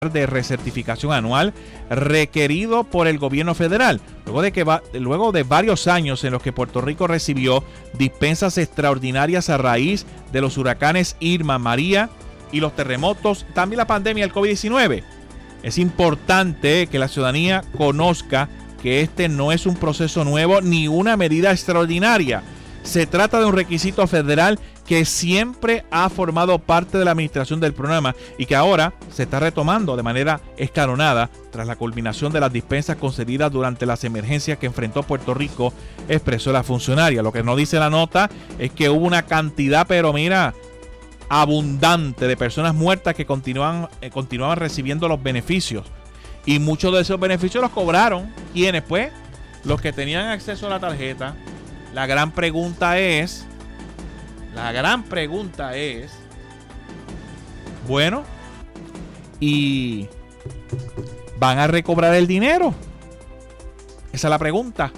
de recertificación anual requerido por el gobierno federal, luego de varios años en los que Puerto Rico recibió dispensas extraordinarias a raíz de los huracanes Irma, María y los terremotos, también la pandemia del COVID-19. Es importante que la ciudadanía conozca que este no es un proceso nuevo ni una medida extraordinaria. Se trata de un requisito federal que siempre ha formado parte de la administración del programa y que ahora se está retomando de manera escalonada tras la culminación de las dispensas concedidas durante las emergencias que enfrentó Puerto Rico, expresó la funcionaria. Lo que no dice la nota es que hubo una cantidad, pero mira, abundante de personas muertas que continuaban recibiendo los beneficios. Y muchos de esos beneficios los cobraron. ¿Quiénes? Pues los que tenían acceso a la tarjeta. La gran pregunta es, bueno, ¿y van a recobrar el dinero? Esa es la pregunta.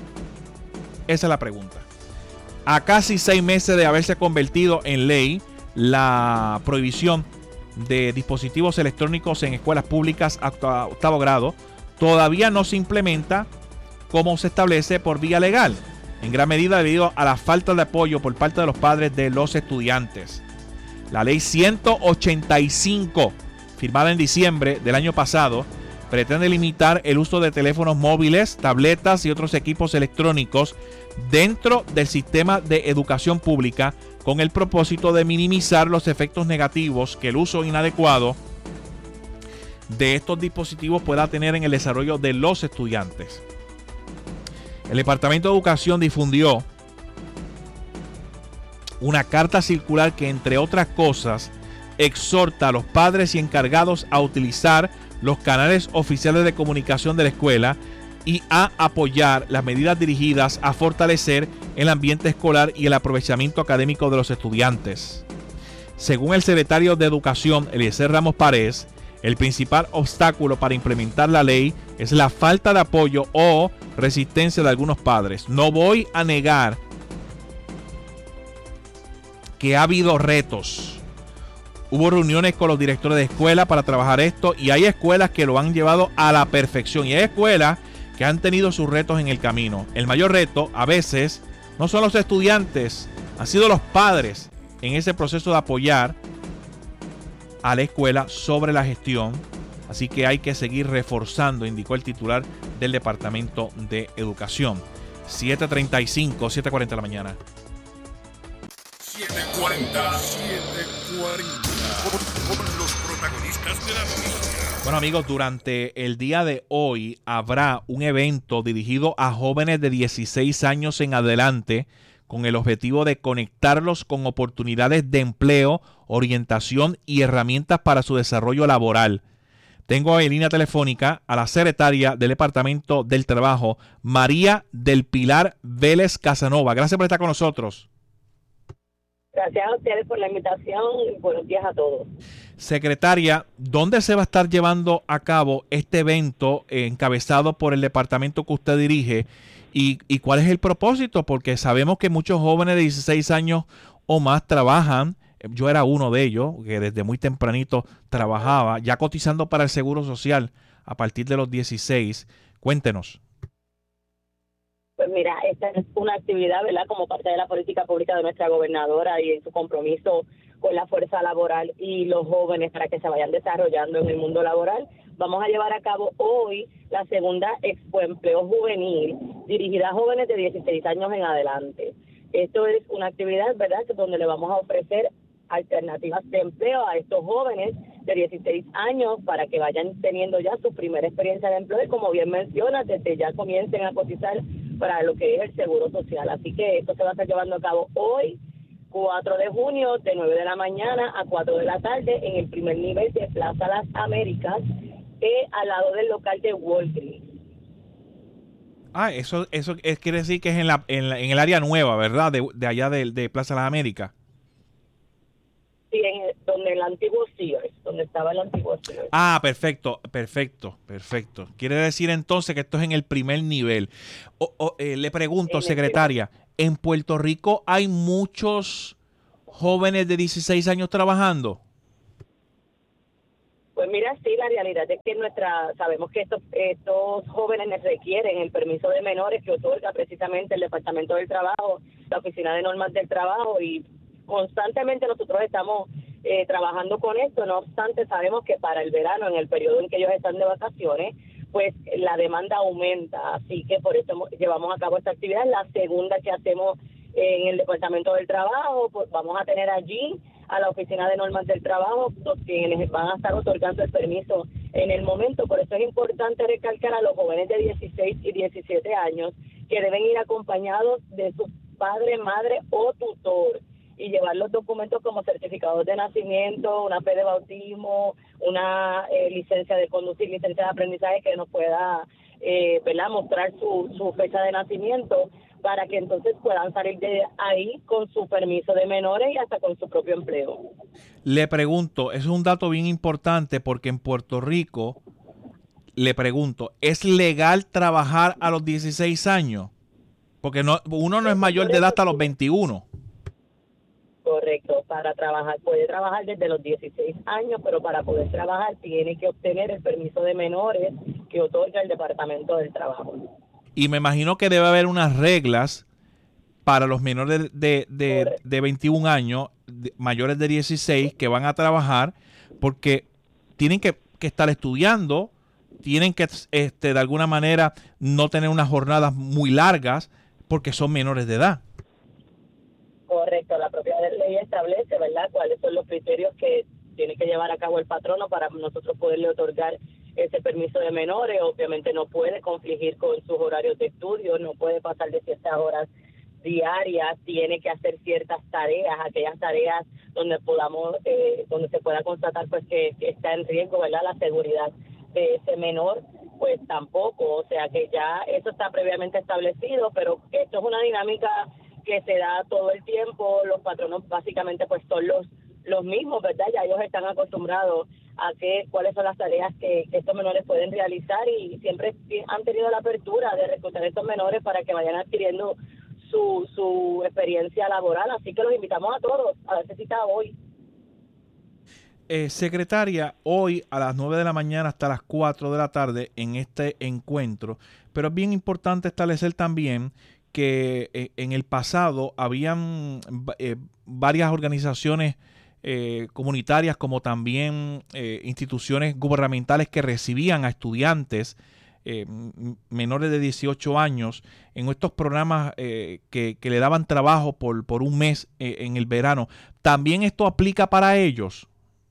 A casi 6 meses de haberse convertido en ley la prohibición de dispositivos electrónicos en escuelas públicas hasta octavo grado, todavía no se implementa como se establece por vía legal, en gran medida debido a la falta de apoyo por parte de los padres de los estudiantes. La ley 185, firmada en diciembre del año pasado, pretende limitar el uso de teléfonos móviles, tabletas y otros equipos electrónicos dentro del sistema de educación pública con el propósito de minimizar los efectos negativos que el uso inadecuado de estos dispositivos pueda tener en el desarrollo de los estudiantes. El Departamento de Educación difundió una carta circular que, entre otras cosas, exhorta a los padres y encargados a utilizar los canales oficiales de comunicación de la escuela y a apoyar las medidas dirigidas a fortalecer el ambiente escolar y el aprovechamiento académico de los estudiantes. Según el secretario de Educación, Eliezer Ramos Párez, el principal obstáculo para implementar la ley es la falta de apoyo o resistencia de algunos padres. No voy a negar que ha habido retos. Hubo reuniones con los directores de escuela para trabajar esto y hay escuelas que lo han llevado a la perfección y hay escuelas que han tenido sus retos en el camino. El mayor reto a veces no son los estudiantes, han sido los padres en ese proceso de apoyar a la escuela sobre la gestión. Así que hay que seguir reforzando, indicó el titular del Departamento de Educación. 7:35, 7:40 de la mañana. 7:40 con los protagonistas de la noticia. Bueno, amigos, durante el día de hoy habrá un evento dirigido a jóvenes de 16 años en adelante con el objetivo de conectarlos con oportunidades de empleo, orientación y herramientas para su desarrollo laboral. Tengo en línea telefónica a la secretaria del Departamento del Trabajo, María del Pilar Vélez Casanova. Gracias por estar con nosotros. Gracias a ustedes por la invitación y buenos días a todos. Secretaria, ¿dónde se va a estar llevando a cabo este evento encabezado por el departamento que usted dirige? ¿Y cuál es el propósito? Porque sabemos que muchos jóvenes de 16 años o más trabajan. Yo era uno de ellos, que desde muy tempranito trabajaba, ya cotizando para el Seguro Social a partir de los 16. Cuéntenos. Pues mira, esta es una actividad, ¿verdad?, como parte de la política pública de nuestra gobernadora y en su compromiso con la fuerza laboral y los jóvenes para que se vayan desarrollando en el mundo laboral. Vamos a llevar a cabo hoy la segunda Expo Empleo Juvenil dirigida a jóvenes de 16 años en adelante. Esto es una actividad, ¿verdad?, donde le vamos a ofrecer alternativas de empleo a estos jóvenes de 16 años para que vayan teniendo ya su primera experiencia de empleo y, como bien mencionas, desde ya comiencen a cotizar para lo que es el Seguro Social. Así que esto se va a estar llevando a cabo hoy, 4 de junio, de 9 de la mañana a 4 de la tarde, en el primer nivel de Plaza Las Américas, al lado del local de Walgreens. Eso quiere decir que es en el área nueva, ¿verdad? De allá de Plaza Las Américas. Sí, donde el antiguo Sears, donde estaba el antiguo Sears. Perfecto. Quiere decir entonces que esto es en el primer nivel. Le pregunto, secretaria, ¿en Puerto Rico hay muchos jóvenes de 16 años trabajando? Pues mira, sí, la realidad es que sabemos que estos jóvenes requieren el permiso de menores que otorga precisamente el Departamento del Trabajo, la Oficina de Normas del Trabajo, y constantemente nosotros estamos trabajando con esto. No obstante, sabemos que para el verano, en el periodo en que ellos están de vacaciones, pues la demanda aumenta, así que por eso llevamos a cabo esta actividad. La segunda que hacemos en el Departamento del Trabajo, pues vamos a tener allí a la Oficina de Normas del Trabajo, quienes van a estar otorgando el permiso en el momento. Por eso es importante recalcar a los jóvenes de 16 y 17 años que deben ir acompañados de su padre, madre o tutor y llevar los documentos como certificados de nacimiento, una fe de bautismo, una licencia de conducir, licencia de aprendizaje que nos pueda mostrar su fecha de nacimiento, para que entonces puedan salir de ahí con su permiso de menores y hasta con su propio empleo. Le pregunto, es un dato bien importante porque en Puerto Rico, le pregunto, ¿es legal trabajar a los 16 años? Porque uno no es mayor de edad hasta los 21. Correcto, para trabajar, puede trabajar desde los 16 años, pero para poder trabajar tiene que obtener el permiso de menores que otorga el Departamento del Trabajo. Y me imagino que debe haber unas reglas para los menores de 21 años, mayores de 16, que van a trabajar, porque tienen que estar estudiando, tienen que de alguna manera no tener unas jornadas muy largas, porque son menores de edad. Correcto, la propia ley establece, ¿verdad?, cuáles son los criterios que tiene que llevar a cabo el patrono para nosotros poderle otorgar ese permiso de menores. Obviamente no puede confligir con sus horarios de estudio, no puede pasar de ciertas horas diarias, tiene que hacer ciertas tareas, aquellas tareas donde donde se pueda constatar pues que está en riesgo, ¿verdad?, la seguridad de ese menor, pues tampoco. O sea que ya eso está previamente establecido, pero esto es una dinámica que se da todo el tiempo. Los patronos básicamente pues son los mismos, ¿verdad? Ya ellos están acostumbrados a cuáles son las tareas que estos menores pueden realizar, y siempre han tenido la apertura de reclutar a estos menores para que vayan adquiriendo su experiencia laboral. Así que los invitamos a todos a darse cita hoy. Secretaria, hoy a las 9 de la mañana hasta las 4 de la tarde en este encuentro, pero es bien importante establecer también que en el pasado habían varias organizaciones comunitarias, como también instituciones gubernamentales que recibían a estudiantes menores de 18 años en estos programas que le daban trabajo por un mes en el verano. ¿También esto aplica para ellos?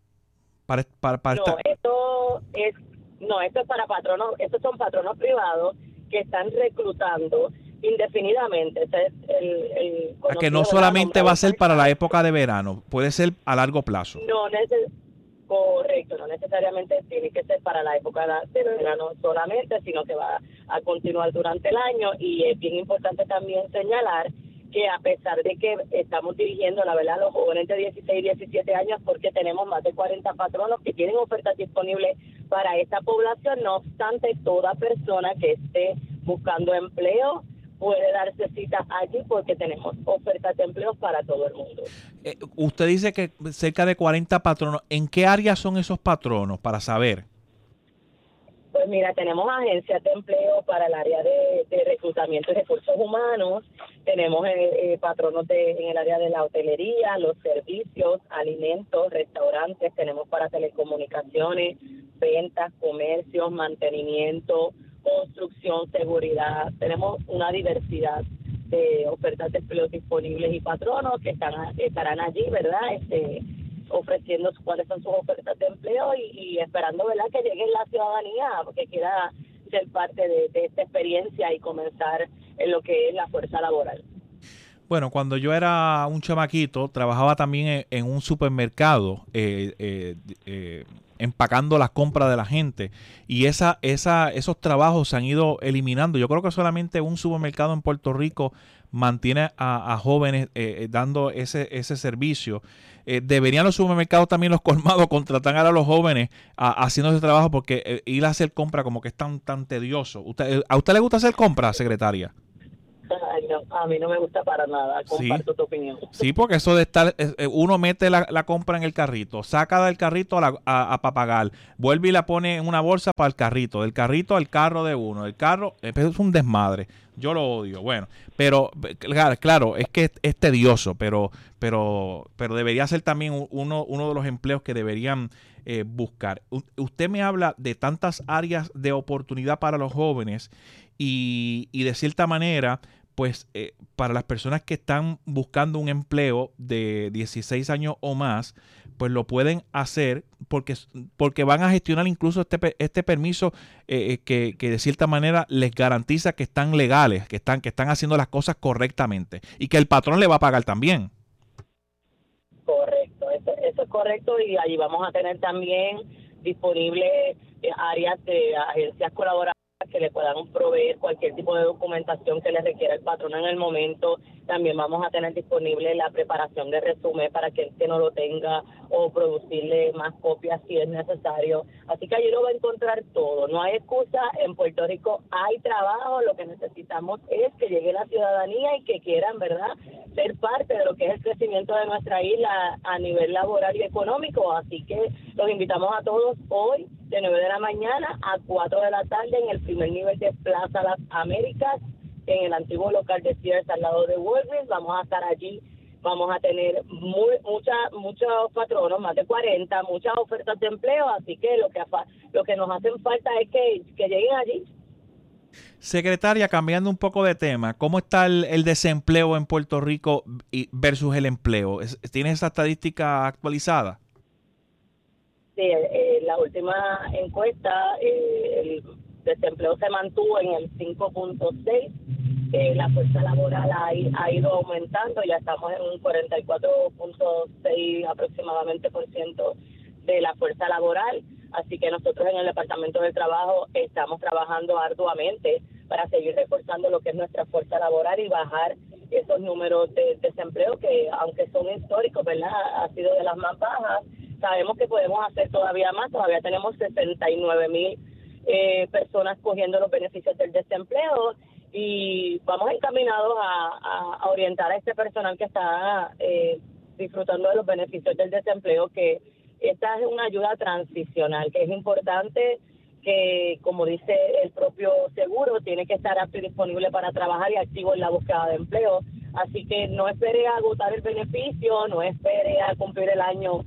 Esto es para patronos. Estos son patronos privados que están reclutando indefinidamente. Ese es el que no solamente va a ser para la época de verano, puede ser a largo plazo. Correcto, no necesariamente tiene que ser para la época de verano solamente, sino que va a continuar durante el año. Y es bien importante también señalar que a pesar de que estamos dirigiendo, la verdad, a los jóvenes de 16 y 17 años, porque tenemos más de 40 patronos que tienen ofertas disponibles para esta población, no obstante, toda persona que esté buscando empleo puede darse cita allí, porque tenemos ofertas de empleos para todo el mundo. Usted dice que cerca de 40 patronos. ¿En qué áreas son esos patronos, para saber? Pues mira, tenemos agencias de empleo para el área de reclutamiento y recursos humanos, tenemos patronos en el área de la hotelería, los servicios, alimentos, restaurantes, tenemos para telecomunicaciones, ventas, comercios, mantenimiento, construcción, seguridad. Tenemos una diversidad de ofertas de empleo disponibles y patronos que estarán allí, ¿verdad?, ofreciendo cuáles son sus ofertas de empleo y esperando, ¿verdad?, que llegue la ciudadanía porque quiera ser parte de esta experiencia y comenzar en lo que es la fuerza laboral. Bueno, cuando yo era un chamaquito, trabajaba también en un supermercado, empacando las compras de la gente, y esos trabajos se han ido eliminando. Yo creo que solamente un supermercado en Puerto Rico mantiene a jóvenes dando ese servicio. Deberían los supermercados, también los colmados, contratar a los jóvenes haciendo ese trabajo, porque ir a hacer compra como que es tan tedioso. ¿A usted le gusta hacer compras, secretaria? a mí no me gusta para nada. Comparto tu opinión. Sí, porque eso de estar, uno mete la compra en el carrito, saca del carrito a pagar, vuelve y la pone en una bolsa para el carrito, del carrito al carro de uno, el carro es un desmadre. Yo lo odio. Bueno, pero claro, es que es tedioso, pero debería ser también uno de los empleos que deberían buscar. Usted me habla de tantas áreas de oportunidad para los jóvenes y de cierta manera, pues para las personas que están buscando un empleo de 16 años o más, pues lo pueden hacer porque van a gestionar incluso este permiso que de cierta manera les garantiza que están legales, que están haciendo las cosas correctamente y que el patrón le va a pagar también. Correcto, eso es correcto, y allí vamos a tener también disponibles áreas de agencias colaboradoras que le puedan proveer cualquier tipo de documentación que le requiera el patrón en el momento. También vamos a tener disponible la preparación de resumen para que el que no lo tenga, o producirle más copias si es necesario. Así que allí lo va a encontrar todo. No hay excusa. En Puerto Rico hay trabajo. Lo que necesitamos es que llegue la ciudadanía y que quieran, ¿verdad?, ser parte de lo que es el crecimiento de nuestra isla a nivel laboral y económico. Así que los invitamos a todos hoy de 9 de la mañana a 4 de la tarde en el primer nivel de Plaza Las Américas, en el antiguo local de Sears al lado de Walgreens. Vamos a estar allí, vamos a tener muchos patronos, más de 40, muchas ofertas de empleo, así que lo que nos hacen falta es que lleguen allí. Secretaria, cambiando un poco de tema, ¿cómo está el desempleo en Puerto Rico versus el empleo? ¿Tienes esa estadística actualizada? Sí, la última encuesta, el desempleo se mantuvo en el 5.6. La fuerza laboral ha ido aumentando, ya estamos en un 44.6 aproximadamente por ciento de la fuerza laboral. Así que nosotros en el Departamento del Trabajo estamos trabajando arduamente para seguir reforzando lo que es nuestra fuerza laboral y bajar esos números de desempleo que, aunque son históricos, ¿verdad?, ha sido de las más bajas. Sabemos que podemos hacer todavía más. Todavía tenemos 69,000 personas cogiendo los beneficios del desempleo, y vamos encaminados a orientar a este personal que está disfrutando de los beneficios del desempleo, que esta es una ayuda transicional, que es importante que, como dice el propio seguro, tiene que estar apto y disponible para trabajar y activo en la búsqueda de empleo. Así que no espere a agotar el beneficio, no espere a cumplir el año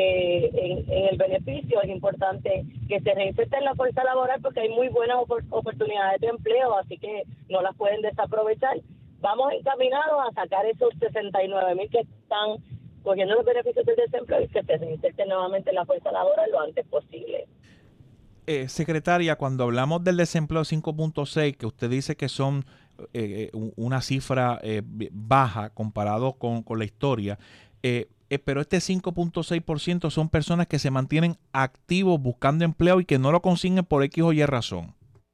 en el beneficio. Es importante que se reinserte en la fuerza laboral porque hay muy buenas oportunidades de empleo, así que no las pueden desaprovechar. Vamos encaminados a sacar esos 69,000 que están cogiendo los beneficios del desempleo y que se reinserten nuevamente en la fuerza laboral lo antes posible. Secretaria, cuando hablamos del desempleo 5.6, que usted dice que son una cifra baja comparado con la historia, pero este 5.6% son personas que se mantienen activos buscando empleo y que no lo consiguen por X o Y razón.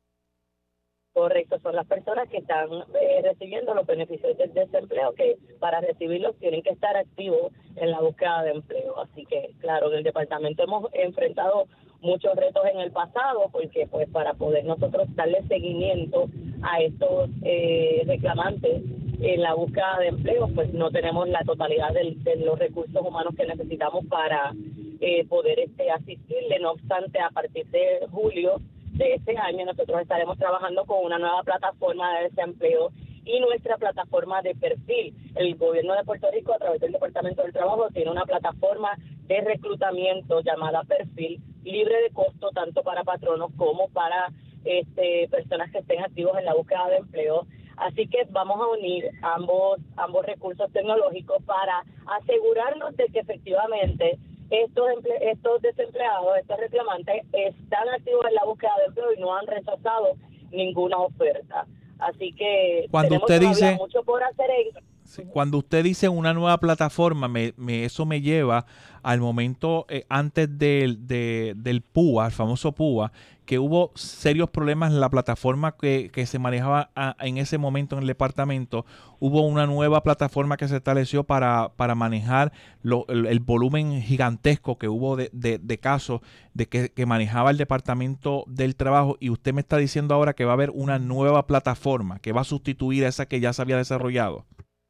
Correcto, son las personas que están recibiendo los beneficios del desempleo, que para recibirlos tienen que estar activos en la búsqueda de empleo. Así que, claro, en el departamento hemos enfrentado muchos retos en el pasado, porque pues para poder nosotros darle seguimiento a estos reclamantes en la búsqueda de empleo, pues no tenemos la totalidad de los recursos humanos que necesitamos para poder asistirle. No obstante, a partir de julio de este año nosotros estaremos trabajando con una nueva plataforma de desempleo y nuestra plataforma de perfil. El gobierno de Puerto Rico, a través del Departamento del Trabajo, tiene una plataforma de reclutamiento llamada Perfil, libre de costo tanto para patronos como para personas que estén activos en la búsqueda de empleo. Así que vamos a unir ambos recursos tecnológicos para asegurarnos de que efectivamente estos desempleados, estos reclamantes, están activos en la búsqueda de empleo y no han rechazado ninguna oferta. Así que cuando tenemos usted dice mucho por hacer Sí, cuando usted dice una nueva plataforma, eso me lleva al momento antes del PUA, el famoso PUA, que hubo serios problemas en la plataforma que se manejaba en ese momento en el departamento. Hubo una nueva plataforma que se estableció para manejar el volumen gigantesco que hubo de casos que manejaba el Departamento del Trabajo, y usted me está diciendo ahora que va a haber una nueva plataforma que va a sustituir a esa que ya se había desarrollado.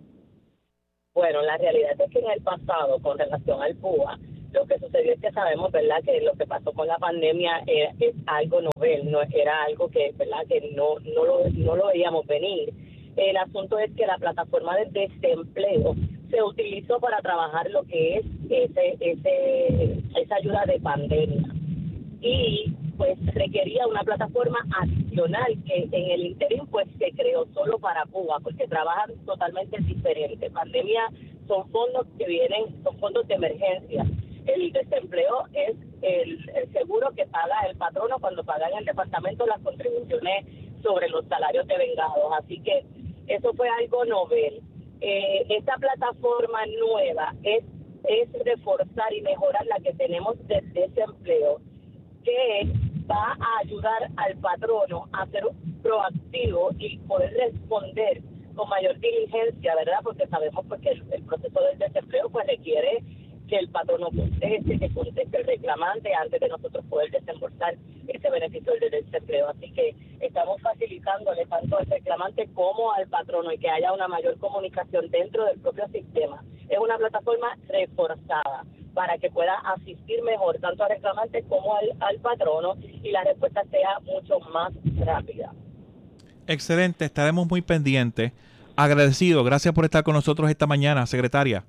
Bueno, la realidad es que en el pasado, con relación al PUA, lo que sucedió es que sabemos, ¿verdad?, que lo que pasó con la pandemia es algo novel, no era algo que, ¿verdad?, que no lo veíamos venir. El asunto es que la plataforma de desempleo se utilizó para trabajar lo que es esa ayuda de pandemia. Y pues requería una plataforma adicional que en el interín pues se creó solo para PUA, porque trabajan totalmente diferentes. Pandemia son fondos son fondos de emergencia. El desempleo es el seguro que paga el patrono cuando paga en el departamento las contribuciones sobre los salarios de vengados. Así que eso fue algo novel. Esta plataforma nueva es reforzar y mejorar la que tenemos de desempleo, que va a ayudar al patrono a ser proactivo y poder responder con mayor diligencia, ¿verdad? Porque sabemos pues, que el proceso del desempleo pues requiere que el patrono que conteste el reclamante antes de nosotros poder desembolsar ese beneficio del desempleo. Así que estamos facilitándole tanto al reclamante como al patrono y que haya una mayor comunicación dentro del propio sistema. Es una plataforma reforzada para que pueda asistir mejor tanto al reclamante como al patrono y la respuesta sea mucho más rápida. Excelente, estaremos muy pendientes. Agradecido, gracias por estar con nosotros esta mañana, secretaria.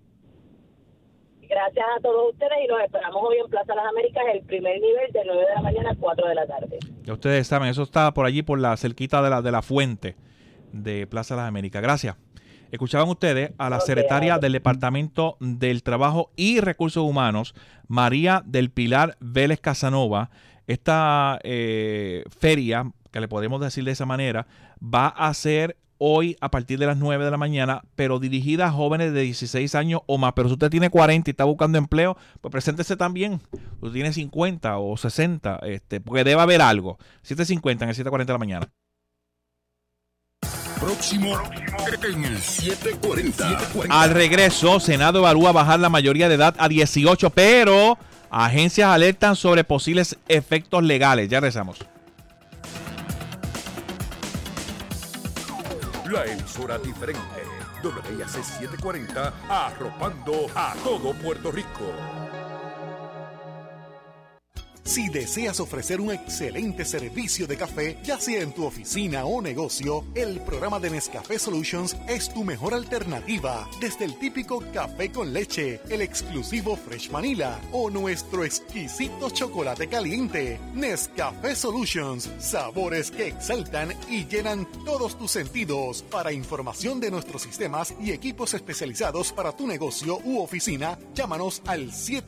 Gracias a todos ustedes y nos esperamos hoy en Plaza Las Américas, el primer nivel de 9 de la mañana a 4 de la tarde. Ya ustedes saben, eso está por allí, por la cerquita de la fuente de Plaza Las Américas. Gracias. Escuchaban ustedes a la secretaria del Departamento del Trabajo y Recursos Humanos, María del Pilar Vélez Casanova. Esta feria, que le podemos decir de esa manera, va a ser hoy a partir de las 9 de la mañana, pero dirigida a jóvenes de 16 años o más. Pero si usted tiene 40 y está buscando empleo, pues preséntese también. Usted tiene 50 o 60, porque debe haber algo. 7:50 en el 7:40 de la mañana. Próximo en el 740. Al regreso, Senado evalúa bajar la mayoría de edad a 18, pero agencias alertan sobre posibles efectos legales. Ya regresamos. La emisora diferente. WIAC 740, arropando a todo Puerto Rico. Si deseas ofrecer un excelente servicio de café, ya sea en tu oficina o negocio, el programa de Nescafé Solutions es tu mejor alternativa. Desde el típico café con leche, el exclusivo Fresh Vanilla o nuestro exquisito chocolate caliente. Nescafé Solutions, sabores que exaltan y llenan todos tus sentidos. Para información de nuestros sistemas y equipos especializados para tu negocio u oficina, llámanos al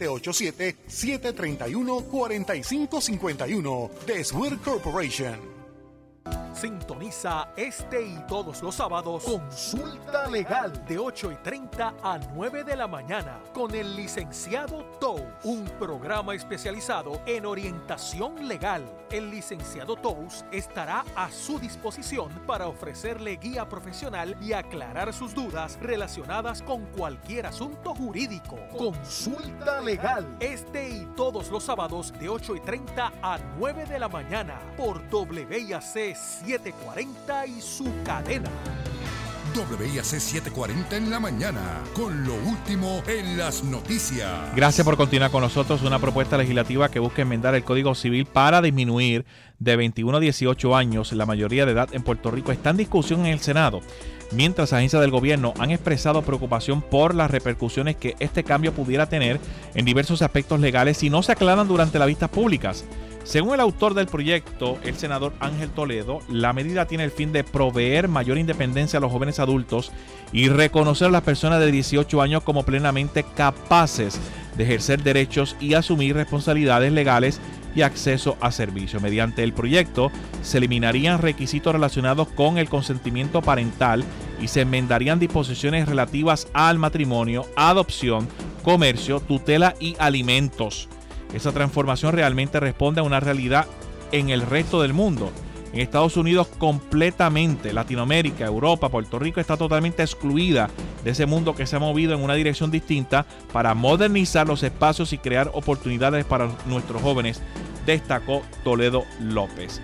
787-731-4551 de Swear Corporation. Sintoniza este y todos los sábados Consulta Legal de 8:30 a 9 de la mañana con el licenciado Tous, un programa especializado en orientación legal. El licenciado Tous estará a su disposición para ofrecerle guía profesional y aclarar sus dudas relacionadas con cualquier asunto jurídico. Consulta Legal este y todos los sábados de 8:30 a 9 de la mañana por WIAC 740 y su cadena. WIAC 740 en la mañana, con lo último en las noticias. Gracias por continuar con nosotros. Una propuesta legislativa que busca enmendar el Código Civil para disminuir de 21 a 18 años la mayoría de edad en Puerto Rico está en discusión en el Senado, mientras agencias del gobierno han expresado preocupación por las repercusiones que este cambio pudiera tener en diversos aspectos legales si no se aclaran durante las vistas públicas. Según el autor del proyecto, el senador Ángel Toledo, la medida tiene el fin de proveer mayor independencia a los jóvenes adultos y reconocer a las personas de 18 años como plenamente capaces de ejercer derechos y asumir responsabilidades legales y acceso a servicios. Mediante el proyecto se eliminarían requisitos relacionados con el consentimiento parental y se enmendarían disposiciones relativas al matrimonio, adopción, comercio, tutela y alimentos. Esa transformación realmente responde a una realidad en el resto del mundo. En Estados Unidos completamente, Latinoamérica, Europa, Puerto Rico está totalmente excluida de ese mundo que se ha movido en una dirección distinta para modernizar los espacios y crear oportunidades para nuestros jóvenes, destacó Toledo López.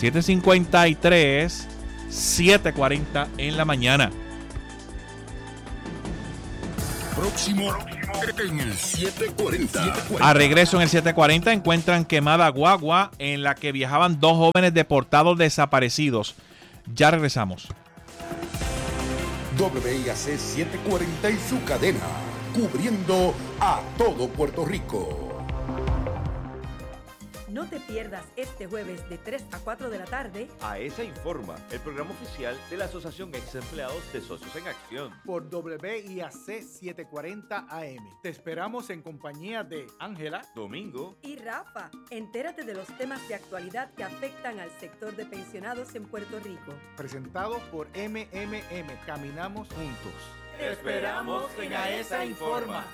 7:53, 7:40 en la mañana. Próximo en el 740. A regreso en el 740 encuentran quemada guagua en la que viajaban 2 jóvenes deportados desaparecidos. Ya regresamos. WIAC 740 y su cadena, cubriendo a todo Puerto Rico. No te pierdas este jueves de 3 a 4 de la tarde. AESA Informa, el programa oficial de la Asociación Ex Empleados de Socios en Acción. Por WIAC 740 AM. Te esperamos en compañía de Ángela, Domingo y Rafa. Entérate de los temas de actualidad que afectan al sector de pensionados en Puerto Rico. Presentado por MMM. Caminamos juntos. Te esperamos en AESA Informa.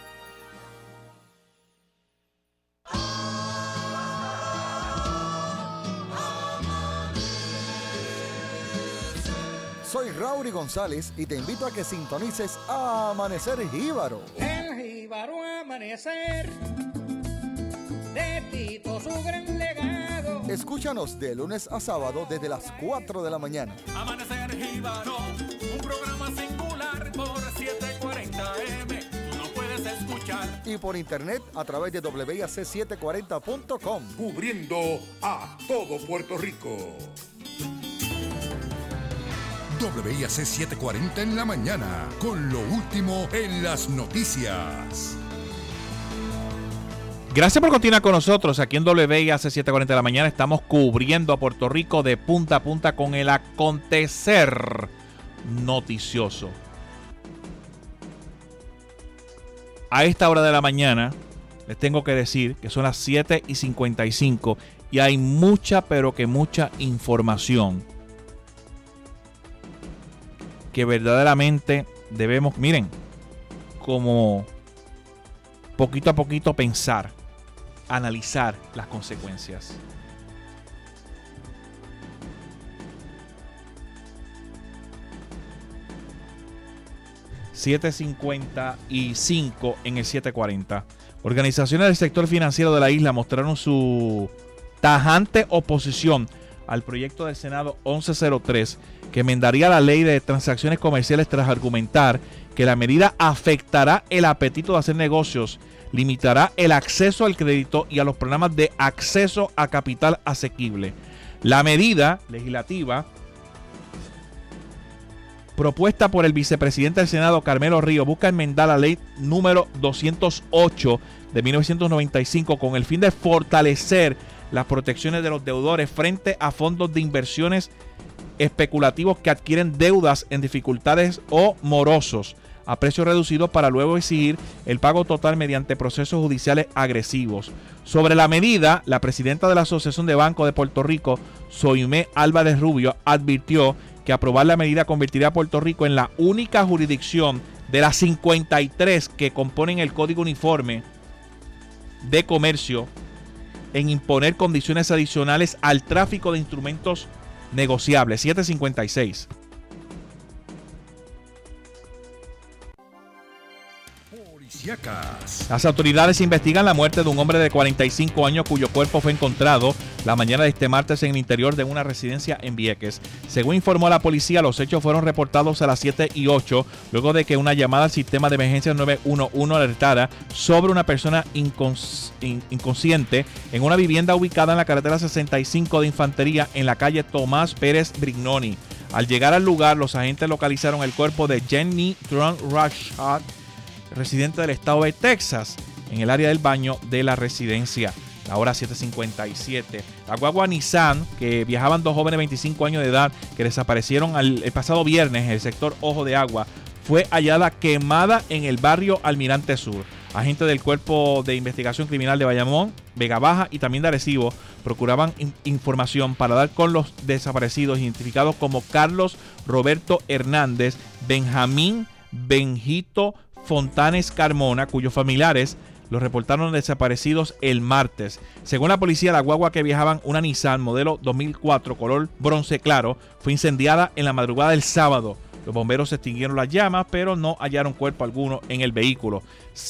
Soy Raury González y te invito a que sintonices Amanecer Jíbaro. El jíbaro amanecer, de Tito su gran legado. Escúchanos de lunes a sábado desde las 4 de la mañana. Amanecer Jíbaro, un programa singular por 740 AM. Tú no puedes escuchar. Y por internet a través de WIAC740.com. Cubriendo a todo Puerto Rico. WIAC 740 en la mañana, con lo último en las noticias. Gracias por continuar con nosotros aquí en WIAC 740 de la mañana. Estamos cubriendo a Puerto Rico de punta a punta con el acontecer noticioso. A esta hora de la mañana les tengo que decir que son las 7:55 y hay mucha, pero que mucha información que verdaderamente debemos, miren, como poquito a poquito pensar, analizar las consecuencias. $7.55 en el 740. Organizaciones del sector financiero de la isla mostraron su tajante oposición al proyecto del Senado 1103 que enmendaría la ley de transacciones comerciales tras argumentar que la medida afectará el apetito de hacer negocios, limitará el acceso al crédito y a los programas de acceso a capital asequible. La medida legislativa propuesta por el vicepresidente del Senado, Carmelo Ríos, busca enmendar la ley número 208 de 1995 con el fin de fortalecer las protecciones de los deudores frente a fondos de inversiones especulativos que adquieren deudas en dificultades o morosos a precios reducidos para luego exigir el pago total mediante procesos judiciales agresivos. Sobre la medida, la presidenta de la Asociación de Bancos de Puerto Rico, Soimé Álvarez Rubio, advirtió que aprobar la medida convertiría a Puerto Rico en la única jurisdicción de las 53 que componen el Código Uniforme de Comercio en imponer condiciones adicionales al tráfico de instrumentos negociables. 756. Las autoridades investigan la muerte de un hombre de 45 años cuyo cuerpo fue encontrado la mañana de este martes en el interior de una residencia en Vieques. Según informó la policía, los hechos fueron reportados a las 7:08 luego de que una llamada al sistema de emergencias 911 alertara sobre una persona inconsciente en una vivienda ubicada en la carretera 65 de Infantería en la calle Tomás Pérez Brignoni. Al llegar al lugar, los agentes localizaron el cuerpo de Jenny Tron Rashad, residente del estado de Texas, en el área del baño de la residencia. La hora 7:57. La guagua Nissan, que viajaban dos jóvenes de 25 años de edad que desaparecieron el pasado viernes en el sector Ojo de Agua, fue hallada quemada en el barrio Almirante Sur. Agentes del Cuerpo de Investigación Criminal de Bayamón, Vega Baja y también de Arecibo procuraban información para dar con los desaparecidos identificados como Carlos Roberto Hernández, Benjamín Benjito Fontanes Carmona, cuyos familiares los reportaron desaparecidos el martes. Según la policía, la guagua que viajaban, una Nissan modelo 2004 color bronce claro, fue incendiada en la madrugada del sábado. Los bomberos extinguieron las llamas, pero no hallaron cuerpo alguno en el vehículo.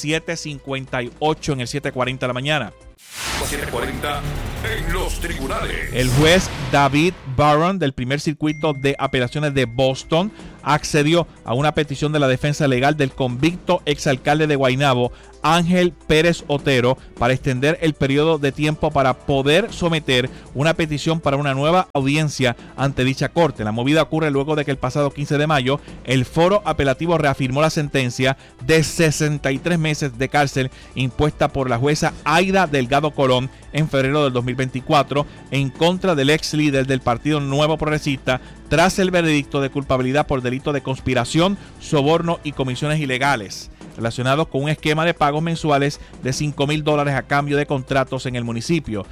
7:58 en el 7:40 de la mañana. 7:40 en los tribunales. El juez David Barron del primer circuito de apelaciones de Boston accedió a una petición de la defensa legal del convicto exalcalde de Guaynabo, Ángel Pérez Otero, para extender el periodo de tiempo para poder someter una petición para una nueva audiencia ante dicha corte. La movida ocurre luego de que el pasado 15 de mayo el foro apelativo reafirmó la sentencia de 63 meses de cárcel impuesta por la jueza Aida Delgado Colón en febrero del 2024 en contra del ex líder del Partido Nuevo Progresista tras el veredicto de culpabilidad por delito de conspiración, soborno y comisiones ilegales relacionados con un esquema de pagos mensuales de $5,000 a cambio de contratos en el municipio.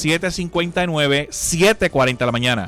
7:59, 7:40 de la mañana.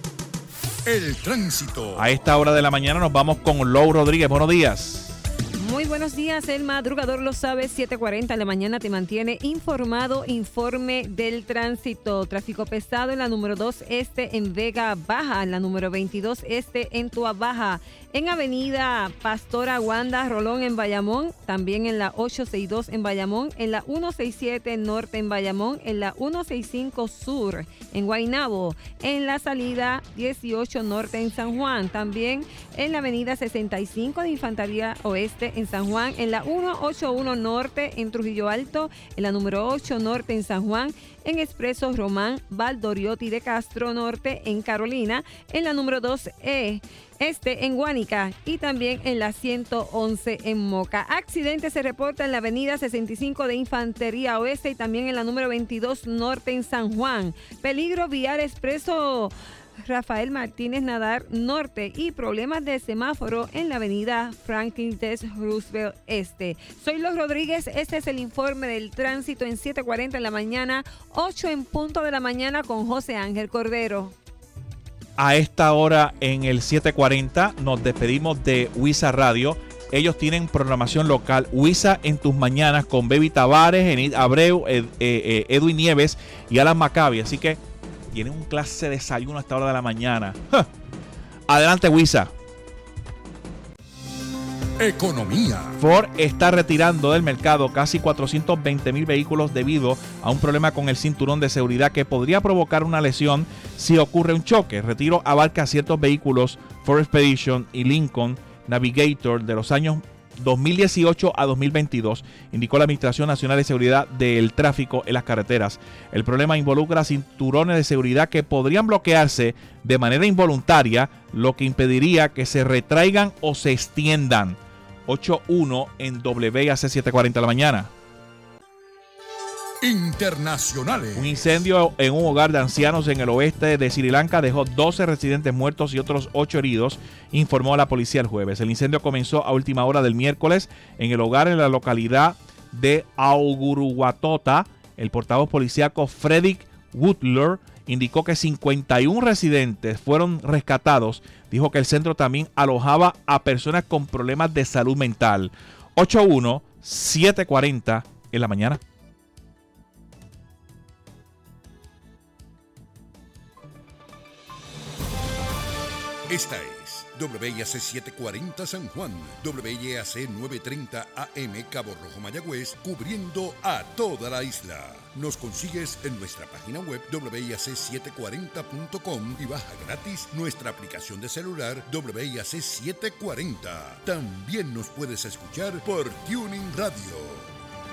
El tránsito. A esta hora de la mañana nos vamos con Lou Rodríguez. Buenos días. Muy buenos días, el madrugador lo sabe, 7:40 de la mañana te mantiene informado. Informe del tránsito. Tráfico pesado en la número 2 este en Vega Baja, en la número 22 este en Tua Baja, en Avenida Pastora Wanda Rolón en Bayamón, también en la 862 en Bayamón, en la 167 Norte en Bayamón, en la 165 Sur en Guaynabo, en la salida 18 Norte en San Juan, también en la Avenida 65 de Infantería Oeste en San Juan, en la 181 Norte en Trujillo Alto, en la número 8 Norte en San Juan, en Expreso Román Valdoriotti de Castro Norte en Carolina, en la número 2E Este en Guánica y también en la 111 en Moca. Accidente se reporta en la avenida 65 de Infantería Oeste y también en la número 22 Norte en San Juan. Peligro vial Expreso Rafael Martínez Nadar Norte y problemas de semáforo en la avenida Franklin D. Roosevelt Este. Soy Los Rodríguez, este es el informe del tránsito en 7:40 en la mañana, 8 en punto de la mañana con José Ángel Cordero. A esta hora en el 7:40 nos despedimos de WISA Radio. Ellos tienen programación local. WISA en tus mañanas con Baby Tavares, Enid Abreu, Edwin Nieves y Alan Maccabi. Así que tienen un clase de desayuno a esta hora de la mañana. ¡Ja! Adelante, WISA. Economía. Ford está retirando del mercado casi 420,000 vehículos debido a un problema con el cinturón de seguridad que podría provocar una lesión si ocurre un choque. El retiro abarca ciertos vehículos Ford Expedition y Lincoln Navigator de los años 2018 a 2022, indicó la Administración Nacional de Seguridad del Tráfico en las Carreteras. El problema involucra cinturones de seguridad que podrían bloquearse de manera involuntaria, lo que impediría que se retraigan o se extiendan. 8:1 en WIAC 7:40 de la mañana. Internacionales. Un incendio en un hogar de ancianos en el oeste de Sri Lanka dejó 12 residentes muertos y otros 8 heridos, informó la policía el jueves. El incendio comenzó a última hora del miércoles en el hogar en la localidad de Auguruwatota. El portavoz policíaco Frederick Woodler indicó que 51 residentes fueron rescatados. Dijo que el centro también alojaba a personas con problemas de salud mental. 8:1, 7:40 en la mañana. Esta es WIAC 740 San Juan, WIAC 930 AM Cabo Rojo Mayagüez, cubriendo a toda la isla. Nos consigues en nuestra página web WIAC740.com y baja gratis nuestra aplicación de celular WIAC 740. También nos puedes escuchar por Tuning Radio.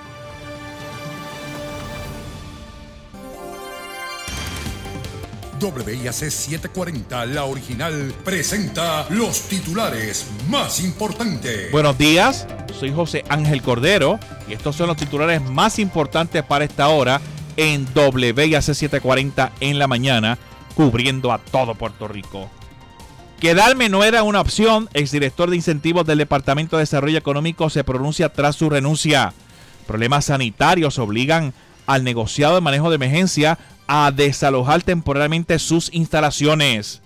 WIAC 740, la original, presenta los titulares más importantes. Buenos días, soy José Ángel Cordero y estos son los titulares más importantes para esta hora en WIAC 740 en la mañana, cubriendo a todo Puerto Rico. Quedarme no era una opción. Exdirector de incentivos del Departamento de Desarrollo Económico se pronuncia tras su renuncia. Problemas sanitarios obligan al negociado de manejo de emergencia a desalojar temporalmente sus instalaciones.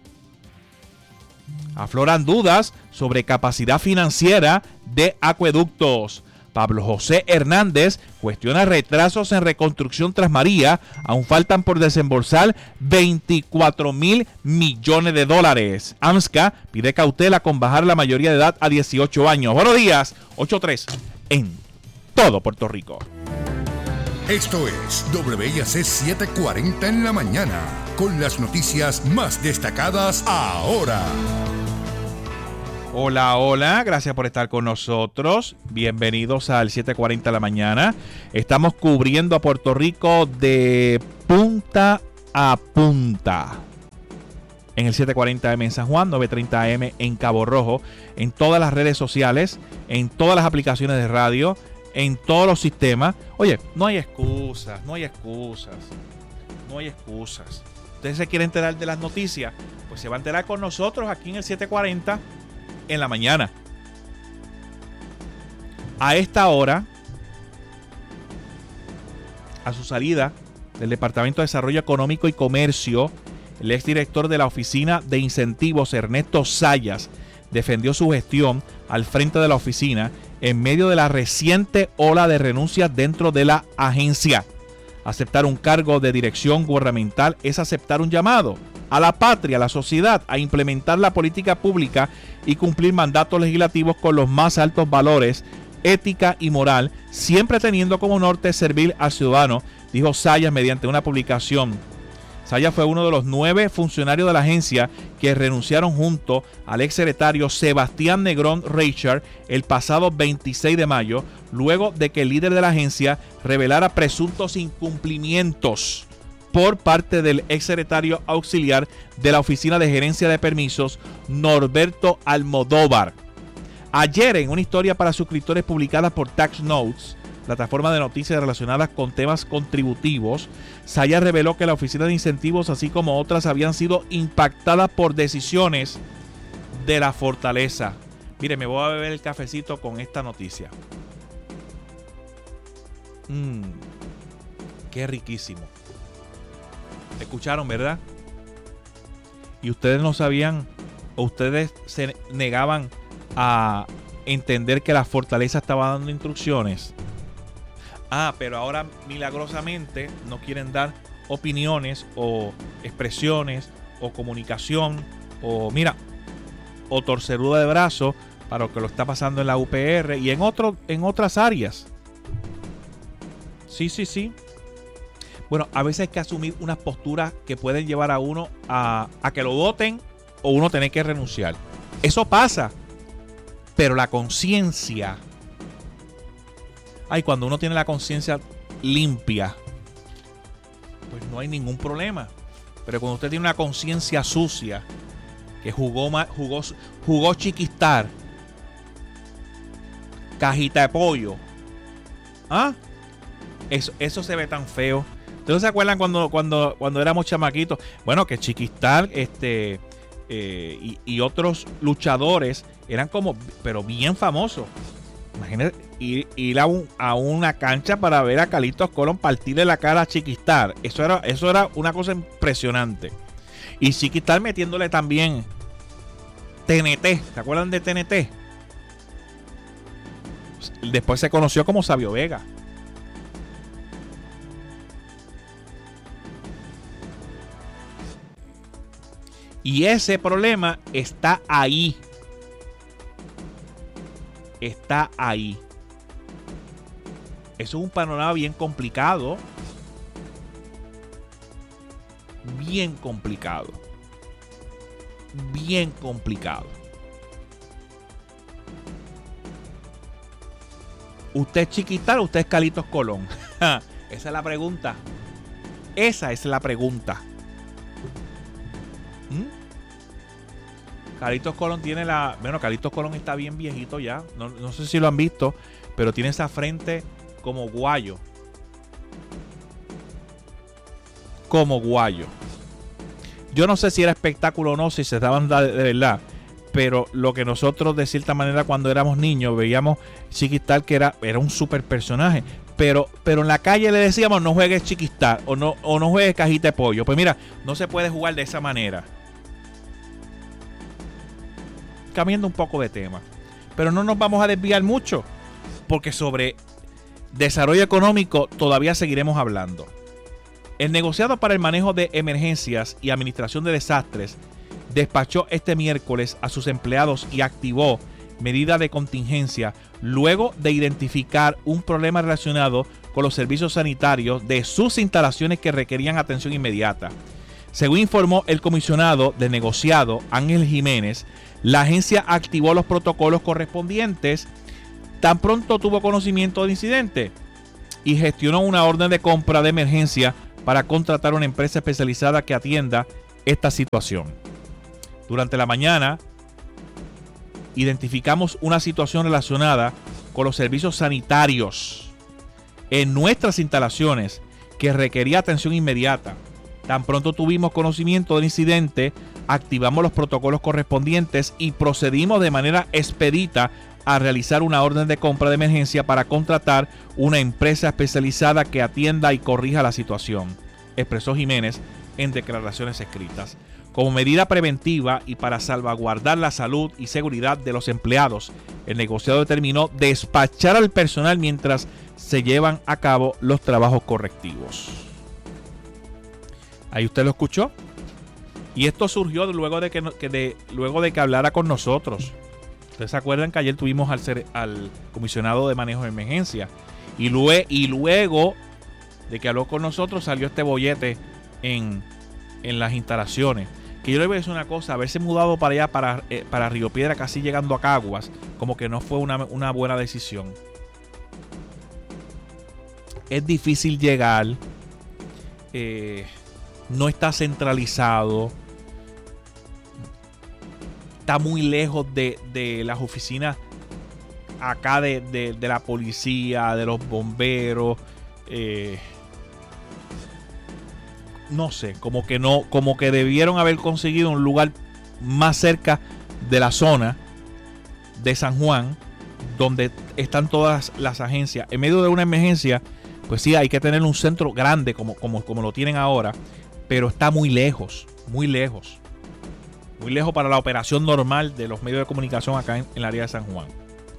Afloran dudas sobre capacidad financiera de acueductos. Pablo José Hernández cuestiona retrasos en reconstrucción tras María. Aún faltan por desembolsar $24,000 millones. AMSCA pide cautela con bajar la mayoría de edad a 18 años. Buenos días, 8-3 en todo Puerto Rico. Esto es WIAC 740 en la mañana, con las noticias más destacadas ahora. Hola, hola, gracias por estar con nosotros. Bienvenidos al 740 de la mañana. Estamos cubriendo a Puerto Rico de punta a punta. En el 740 AM en San Juan, 930 AM en Cabo Rojo, en todas las redes sociales, en todas las aplicaciones de radio, en todos los sistemas. Oye, no hay excusas. Ustedes se quieren enterar de las noticias, pues se va a enterar con nosotros aquí en el 740 en la mañana. A esta hora, a su salida del Departamento de Desarrollo Económico y Comercio, el exdirector de la Oficina de Incentivos, Ernesto Zayas, defendió su gestión al frente de la oficina en medio de la reciente ola de renuncias dentro de la agencia. Aceptar un cargo de dirección gubernamental es aceptar un llamado a la patria, a la sociedad, a implementar la política pública y cumplir mandatos legislativos con los más altos valores, ética y moral, siempre teniendo como norte servir al ciudadano, dijo Zayas mediante una publicación. Zayas fue uno de los 9 funcionarios de la agencia que renunciaron junto al exsecretario Sebastián Negrón Reichard el pasado 26 de mayo, luego de que el líder de la agencia revelara presuntos incumplimientos por parte del exsecretario auxiliar de la Oficina de Gerencia de Permisos, Norberto Almodóvar. Ayer, en una historia para suscriptores publicada por Tax Notes, plataforma de noticias relacionadas con temas contributivos, Zayas reveló que la Oficina de Incentivos, así como otras, habían sido impactadas por decisiones de la Fortaleza. Mire, me voy a beber el cafecito con esta noticia. Qué riquísimo. Escucharon, ¿verdad? Y ustedes no sabían, o ustedes se negaban a entender que la Fortaleza estaba dando instrucciones. Pero ahora milagrosamente no quieren dar opiniones o expresiones o comunicación o torceruda de brazo para lo que lo está pasando en la UPR y en otras áreas. Sí. Bueno, a veces hay que asumir unas posturas que pueden llevar a uno a que lo voten o uno tener que renunciar. Eso pasa. Pero la conciencia... cuando uno tiene la conciencia limpia, pues no hay ningún problema. Pero cuando usted tiene una conciencia sucia, que jugó chiquistar, cajita de pollo, eso se ve tan feo. ¿Ustedes se acuerdan cuando éramos chamaquitos? Bueno, que Chiquistar y otros luchadores eran pero bien famosos. Imagínate ir a una cancha para ver a Carlitos Colón partirle la cara a Chiquistar. Eso era una cosa impresionante. Y Chiquistar metiéndole también TNT. ¿Se acuerdan de TNT? Después se conoció como Sabio Vega. Y ese problema está ahí. Está ahí. Eso es un panorama bien complicado. Bien complicado. Bien complicado. ¿Usted es Chiquistar o usted es Carlitos Colón? Esa es la pregunta. Esa es la pregunta. Carlitos Colón tiene Carlitos Colón está bien viejito ya. No sé si lo han visto, pero tiene esa frente como guayo. Como guayo. Yo no sé si era espectáculo o no, si se daban de verdad. pero lo que nosotros de cierta manera cuando éramos niños veíamos Chiquistar que era un super personaje, pero en la calle le decíamos no juegues Chiquistar o no juegues Cajita de Pollo. Pues mira, no se puede jugar de esa manera. Cambiando un poco de tema, pero no nos vamos a desviar mucho, porque sobre desarrollo económico todavía seguiremos hablando. El negociado para el manejo de emergencias y administración de desastres despachó este miércoles a sus empleados y activó medidas de contingencia luego de identificar un problema relacionado con los servicios sanitarios de sus instalaciones que requerían atención inmediata. Según informó el comisionado de negociado Ángel Jiménez, la agencia activó los protocolos correspondientes tan pronto tuvo conocimiento del incidente y gestionó una orden de compra de emergencia para contratar una empresa especializada que atienda esta situación. Durante la mañana, identificamos una situación relacionada con los servicios sanitarios en nuestras instalaciones que requería atención inmediata. Tan pronto tuvimos conocimiento del incidente, activamos los protocolos correspondientes y procedimos de manera expedita a realizar una orden de compra de emergencia para contratar una empresa especializada que atienda y corrija la situación, expresó Jiménez en declaraciones escritas. Como medida preventiva y para salvaguardar la salud y seguridad de los empleados, el negociado determinó despachar al personal mientras se llevan a cabo los trabajos correctivos. Ahí usted lo escuchó. Y esto surgió luego de que hablara con nosotros. Ustedes se acuerdan que ayer tuvimos al comisionado de manejo de emergencia. Y luego de que habló con nosotros salió este bollete en las instalaciones. Que yo le voy a decir una cosa, haberse mudado para allá, para Río Piedra, casi llegando a Caguas, como que no fue una buena decisión. Es difícil llegar, no está centralizado, está muy lejos de las oficinas acá de la policía, de los bomberos, no sé, como que debieron haber conseguido un lugar más cerca de la zona de San Juan, donde están todas las agencias. En medio de una emergencia, pues sí, hay que tener un centro grande como lo tienen ahora, pero está muy lejos para la operación normal de los medios de comunicación acá en el área de San Juan.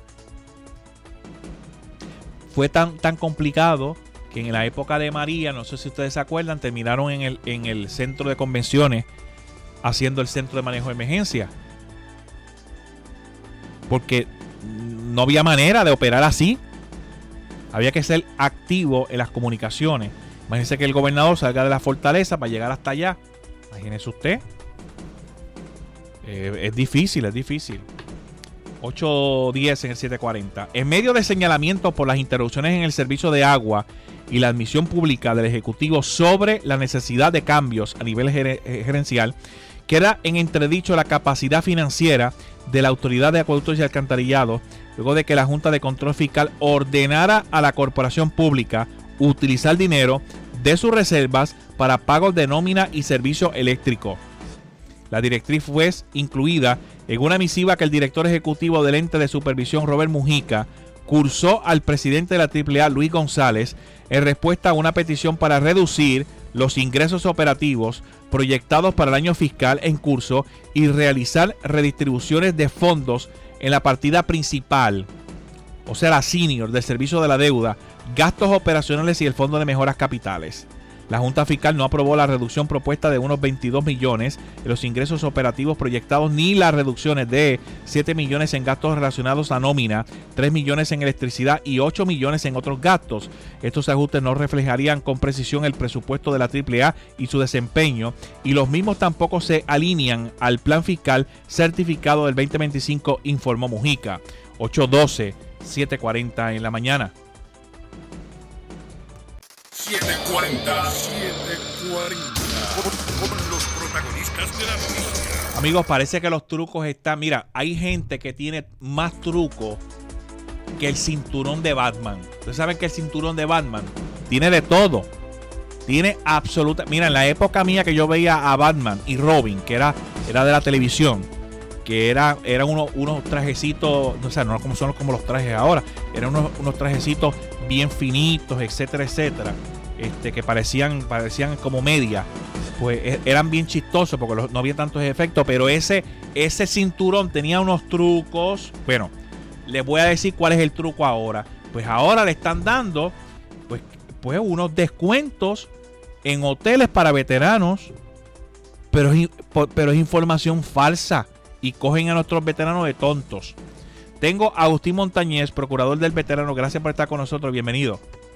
Fue tan complicado que en la época de María, no sé si ustedes se acuerdan, terminaron en el centro de convenciones haciendo el centro de manejo de emergencia. Porque no había manera de operar así. Había que ser activo en las comunicaciones. Imagínense que el gobernador salga de la fortaleza para llegar hasta allá. Imagínese usted. Es difícil. 8:10 en el 740. En medio de señalamientos por las interrupciones en el servicio de agua y la admisión pública del Ejecutivo sobre la necesidad de cambios a nivel gerencial, queda en entredicho la capacidad financiera de la Autoridad de Acueductos y Alcantarillado, luego de que la Junta de Control Fiscal ordenara a la corporación pública utilizar dinero de sus reservas para pagos de nómina y servicio eléctrico. La directriz fue incluida en una misiva que el director ejecutivo del ente de supervisión, Robert Mujica, cursó al presidente de la AAA, Luis González, en respuesta a una petición para reducir los ingresos operativos proyectados para el año fiscal en curso y realizar redistribuciones de fondos en la partida principal, o sea, la senior del servicio de la deuda, gastos operacionales y el fondo de mejoras capitales. La Junta Fiscal no aprobó la reducción propuesta de unos 22 millones en los ingresos operativos proyectados ni las reducciones de 7 millones en gastos relacionados a nómina, 3 millones en electricidad y 8 millones en otros gastos. Estos ajustes no reflejarían con precisión el presupuesto de la AAA y su desempeño, y los mismos tampoco se alinean al plan fiscal certificado del 2025, informó Mujica. 8:12, 7:40 en la mañana. 740. Con los protagonistas de la noticia. Amigos, parece que los trucos están... Mira, hay gente que tiene más trucos que el cinturón de Batman. Ustedes saben que el cinturón de Batman tiene de todo. Tiene absoluta... Mira, en la época mía que yo veía a Batman y Robin, que era de la televisión, que eran unos trajecitos, o sea, no como son como los trajes ahora, eran unos trajecitos bien finitos, etcétera, etcétera, que parecían como media. Pues eran bien chistosos porque no había tantos efectos, pero ese cinturón tenía unos trucos. Bueno, les voy a decir cuál es el truco ahora. Pues ahora le están dando pues unos descuentos en hoteles para veteranos, pero es información falsa y cogen a nuestros veteranos de tontos. Tengo a Agustín Montañez, procurador del veterano. Gracias por estar con nosotros. Bienvenido.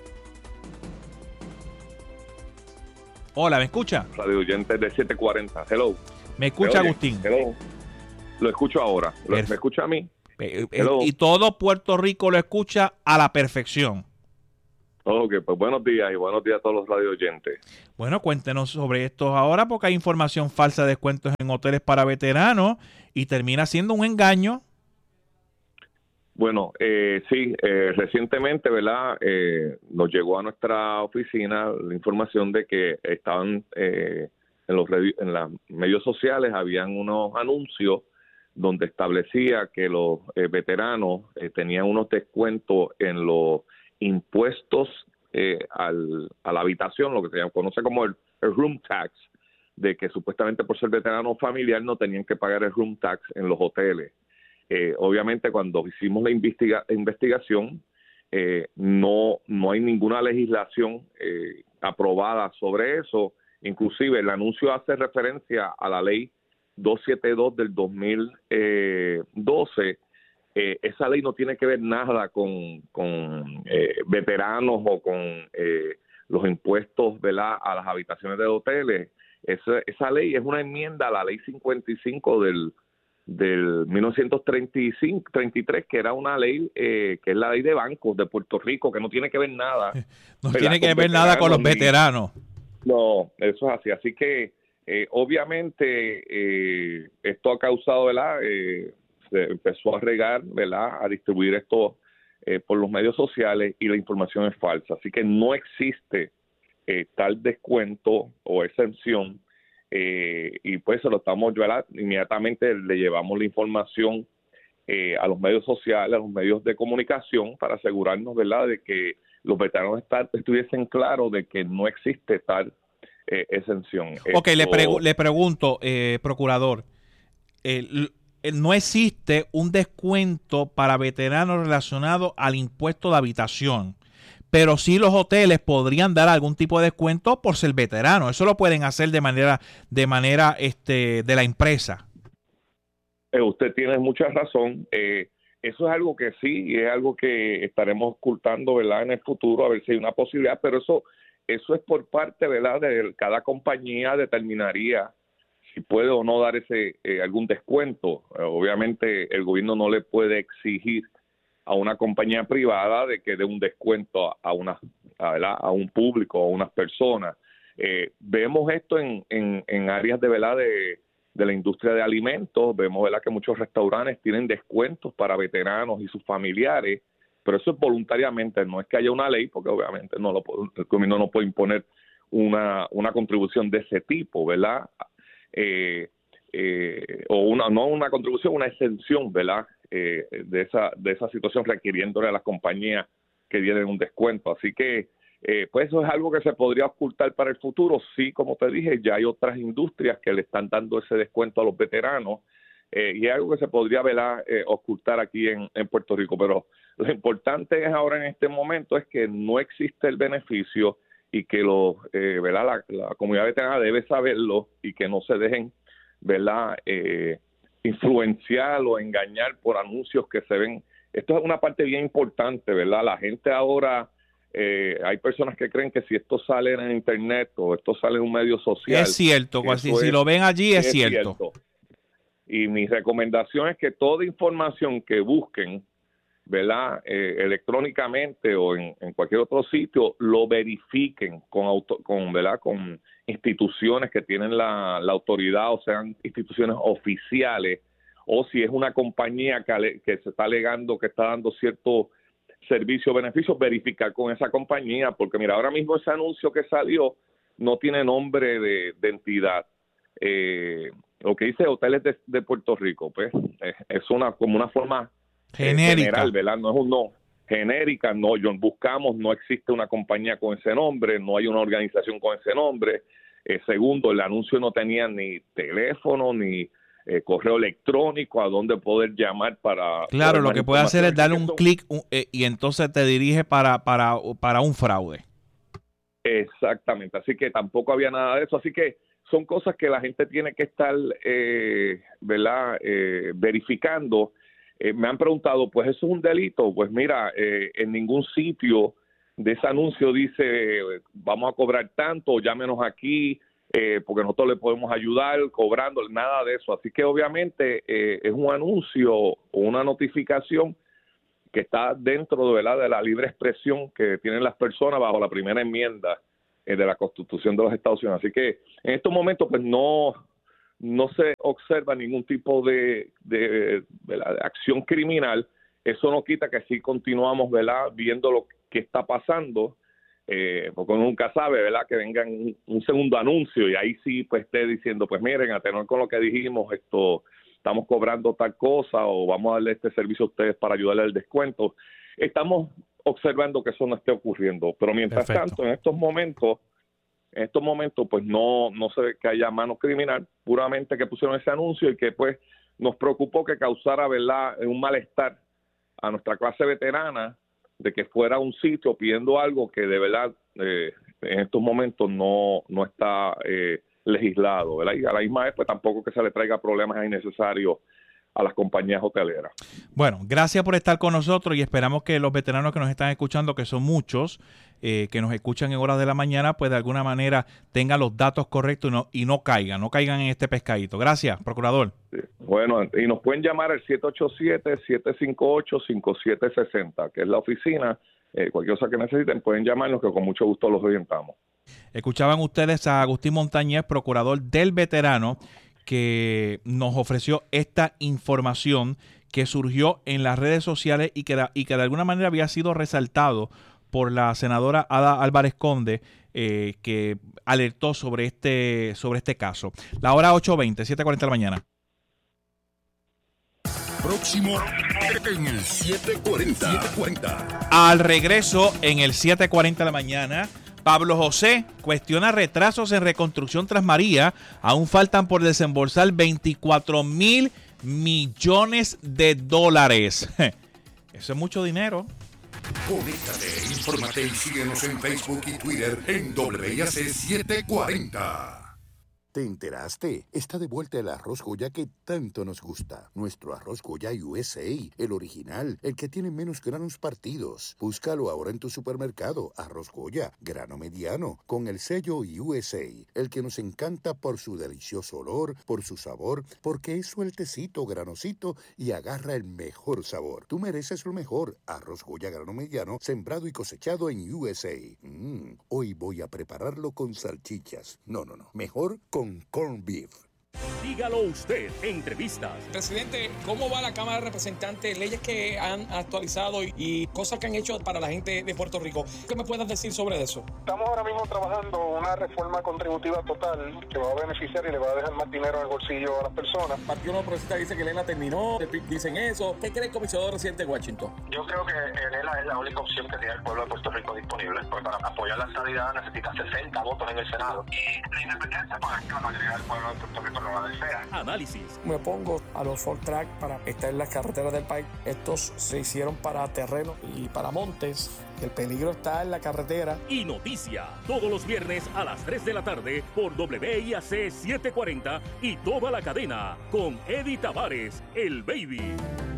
Hola, ¿me escucha? Radio oyente de 740. Hello. ¿Me escucha, Agustín? Hello. Lo escucho ahora. ¿Me escucha a mí? Hello. Y todo Puerto Rico lo escucha a la perfección. Ok, pues buenos días y buenos días a todos los radio oyentes. Bueno, cuéntenos sobre esto ahora, porque hay información falsa de descuentos en hoteles para veteranos y termina siendo un engaño. Bueno, sí, recientemente, ¿verdad? Nos llegó a nuestra oficina la información de que estaban en los medios sociales, habían unos anuncios donde establecía que los veteranos tenían unos descuentos en los impuestos a la habitación, lo que se conoce como el room tax, de que supuestamente por ser veterano familiar no tenían que pagar el room tax en los hoteles. Obviamente cuando hicimos la investigación no hay ninguna legislación aprobada sobre eso. Inclusive el anuncio hace referencia a la ley 272 del 2012. Esa ley no tiene que ver nada con veteranos o con los impuestos, ¿verdad?, a las habitaciones de hoteles. Esa ley es una enmienda a la ley 55 del 1933, que era una ley que es la ley de bancos de Puerto Rico, que no tiene que ver nada. No tiene que ver nada con los veteranos. No, eso es así. Así que obviamente esto ha causado, ¿verdad? Se empezó a regar, ¿verdad?, a distribuir esto por los medios sociales y la información es falsa. Así que no existe tal descuento o exención. Y pues se lo estamos, ¿verdad?, inmediatamente le llevamos la información a los medios sociales, a los medios de comunicación, para asegurarnos, ¿verdad?, de que los veteranos estuviesen claros de que no existe tal exención. Ok, le pregunto, procurador, no existe un descuento para veteranos relacionado al impuesto de habitación, pero sí los hoteles podrían dar algún tipo de descuento por ser veterano. Eso lo pueden hacer de manera de la empresa. Usted tiene mucha razón. Eso es algo que sí, y es algo que estaremos ocultando, ¿verdad?, en el futuro, a ver si hay una posibilidad, pero eso es por parte, ¿verdad?, de cada compañía determinaría si puede o no dar algún descuento. Obviamente el gobierno no le puede exigir a una compañía privada de que dé un descuento a un público, a unas personas. Vemos esto en áreas de, ¿verdad?, de la industria de alimentos. Vemos, ¿verdad?, que muchos restaurantes tienen descuentos para veteranos y sus familiares, pero eso es voluntariamente, no es que haya una ley, porque obviamente el gobierno no puede imponer una contribución de ese tipo, ¿verdad? No una contribución, una exención, ¿verdad?, de esa situación, requiriéndole a las compañías que tienen un descuento. Así que pues eso es algo que se podría ocultar para el futuro. Sí, como te dije, ya hay otras industrias que le están dando ese descuento a los veteranos, y es algo que se podría, ¿verdad?, ocultar aquí en Puerto Rico. Pero lo importante es ahora en este momento es que no existe el beneficio y que ¿verdad?, la comunidad veterana debe saberlo y que no se dejen, ¿verdad?, influenciar o engañar por anuncios que se ven. Esto es una parte bien importante, ¿verdad? La gente ahora, hay personas que creen que si esto sale en internet o esto sale en un medio social, es cierto, si lo ven allí es cierto. Y mi recomendación es que toda información que busquen, ¿verdad?, electrónicamente o en cualquier otro sitio, lo verifiquen ¿verdad?, con instituciones que tienen la autoridad, o sean instituciones oficiales, o si es una compañía que se está alegando que está dando cierto servicio o beneficio, verificar con esa compañía, porque mira, ahora mismo ese anuncio que salió no tiene nombre de entidad. lo que dice hoteles de Puerto Rico, pues es como una forma genérica, general, ¿verdad? No es un no genérica, no, buscamos, no existe una compañía con ese nombre, no hay una organización con ese nombre. Segundo, el anuncio no tenía ni teléfono ni correo electrónico a donde poder llamar para... Claro, lo que puede hacer es darle un clic y entonces te dirige para un fraude. Exactamente, así que tampoco había nada de eso, así que son cosas que la gente tiene que estar, ¿verdad? Verificando. Me han preguntado, pues eso es un delito. Pues mira, en ningún sitio de ese anuncio dice vamos a cobrar tanto, llámenos aquí, porque nosotros le podemos ayudar cobrando, nada de eso. Así que obviamente es un anuncio o una notificación que está dentro, ¿verdad?, de la libre expresión que tienen las personas bajo la primera enmienda de la Constitución de los Estados Unidos. Así que en estos momentos pues no se observa ningún tipo de acción criminal. Eso no quita que sí continuamos, ¿verdad?, viendo lo que está pasando, porque uno nunca sabe, ¿verdad?, que vengan un segundo anuncio y ahí sí pues esté diciendo, pues miren, a tenor con lo que dijimos, estamos cobrando tal cosa o vamos a darle este servicio a ustedes para ayudarle al descuento. Estamos observando que eso no esté ocurriendo, pero mientras tanto, en estos momentos pues no se ve que haya mano criminal, puramente que pusieron ese anuncio y que pues nos preocupó que causara, ¿verdad?, un malestar a nuestra clase veterana de que fuera un sitio pidiendo algo que de verdad en estos momentos no está legislado, ¿verdad? Y a la misma vez pues tampoco que se le traiga problemas innecesarios a las compañías hoteleras. Bueno, gracias por estar con nosotros y esperamos que los veteranos que nos están escuchando, que son muchos, que nos escuchan en horas de la mañana, pues de alguna manera tengan los datos correctos y no caigan en este pescadito. Gracias, procurador. Sí. Bueno, y nos pueden llamar al 787-758-5760, que es la oficina. Cualquier cosa que necesiten pueden llamarnos, que con mucho gusto los orientamos. Escuchaban ustedes a Agustín Montañez, procurador del veterano, que nos ofreció esta información que surgió en las redes sociales y que de alguna manera había sido resaltado por la senadora Ada Álvarez Conde, que alertó sobre este caso. La hora 8:20, 7:40 de la mañana. Próximo en el 740. Al regreso en el 7:40 de la mañana, Pablo José cuestiona retrasos en reconstrucción tras María. Aún faltan por desembolsar $24,000 millones. Eso es mucho dinero. Conéctate, infórmate y síguenos en Facebook y Twitter en WIAC 740. ¿Te enteraste? Está de vuelta el arroz Goya que tanto nos gusta. Nuestro arroz Goya USA, el original, el que tiene menos granos partidos. Búscalo ahora en tu supermercado. Arroz Goya, grano mediano, con el sello USA, el que nos encanta por su delicioso olor, por su sabor, porque es sueltecito, granosito y agarra el mejor sabor. Tú mereces lo mejor. Arroz Goya, grano mediano, sembrado y cosechado en USA. Hoy voy a prepararlo con salchichas. No. Mejor con corned beef. Dígalo usted, entrevistas. Presidente, ¿cómo va la Cámara de Representantes? Leyes que han actualizado y cosas que han hecho para la gente de Puerto Rico. ¿Qué me puedes decir sobre eso? Estamos ahora mismo trabajando una reforma contributiva total que va a beneficiar y le va a dejar más dinero en el bolsillo a las personas. El Partido Nuevo Progresista dice que Lela terminó, el PIB dicen eso. ¿Qué cree el comisionado residente de Washington? Yo creo que Lela es la única opción que tiene el pueblo de Puerto Rico disponible. Porque para apoyar la estabilidad necesita 60 votos en el Senado. Y la independencia, pues la mayoría del pueblo de Puerto Rico no la desea. Análisis. Me opongo a los Ford Track para estar en las carreteras del país. Estos se hicieron para terreno y para montes. El peligro está en la carretera. Y noticia, todos los viernes a las 3 de la tarde por WIAC 740 y toda la cadena con Eddie Tavares, el Baby.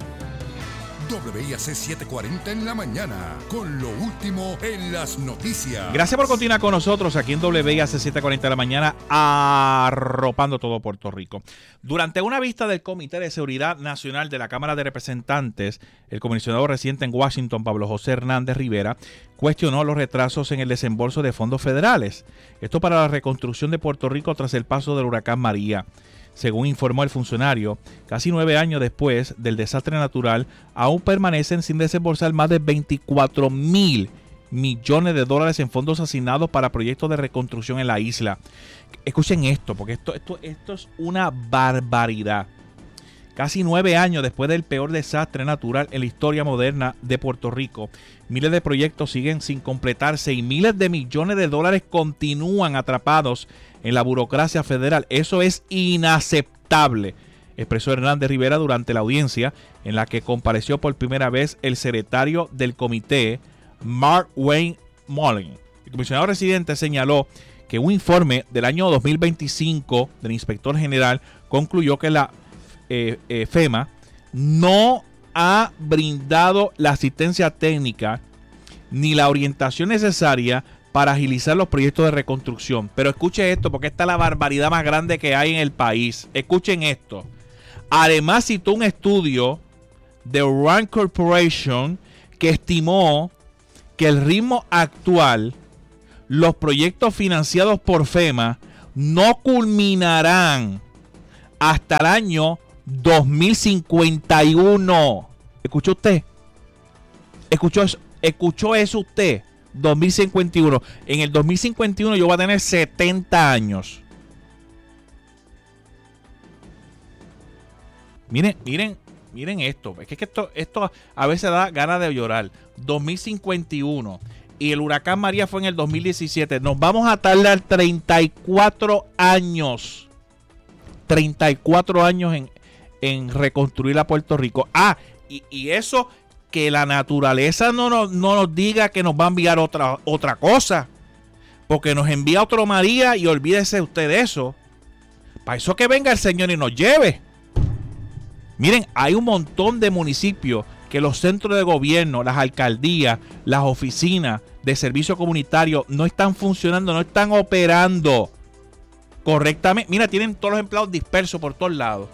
WIAC 740 en la mañana, con lo último en las noticias. Gracias por continuar con nosotros aquí en WIAC 740 de la mañana, arropando todo Puerto Rico. Durante una vista del Comité de Seguridad Nacional de la Cámara de Representantes, el comisionado residente en Washington, Pablo José Hernández Rivera, cuestionó los retrasos en el desembolso de fondos federales. Esto para la reconstrucción de Puerto Rico tras el paso del huracán María. Según informó el funcionario, casi 9 años después del desastre natural, aún permanecen sin desembolsar más de $24,000 millones de dólares en fondos asignados para proyectos de reconstrucción en la isla. Escuchen esto, porque esto es una barbaridad. Casi 9 años después del peor desastre natural en la historia moderna de Puerto Rico, miles de proyectos siguen sin completarse y miles de millones de dólares continúan atrapados en la burocracia federal. Eso es inaceptable, expresó Hernández Rivera durante la audiencia en la que compareció por primera vez el secretario del comité, Mark Wayne Mullen. El comisionado residente señaló que un informe del año 2025 del inspector general concluyó que la FEMA no ha brindado la asistencia técnica ni la orientación necesaria para agilizar los proyectos de reconstrucción. Pero escuche esto, porque esta es la barbaridad más grande que hay en el país. Escuchen esto. Además citó un estudio de Rand Corporation que estimó que el ritmo actual, los proyectos financiados por FEMA no culminarán hasta el año 2051. ¿Escuchó usted? ¿Escuchó eso usted? 2051. En el 2051 yo voy a tener 70 años. Miren esto. Es que esto a veces da ganas de llorar. 2051. Y el huracán María fue en el 2017. Nos vamos a tardar 34 años. 34 años en reconstruir a Puerto Rico. Y eso, que la naturaleza no nos diga que nos va a enviar otra cosa. Porque nos envía otro María y olvídese usted de eso. Para eso que venga el Señor y nos lleve. Miren, hay un montón de municipios que los centros de gobierno, las alcaldías, las oficinas de servicio comunitario no están funcionando, no están operando correctamente. Mira, tienen todos los empleados dispersos por todos lados.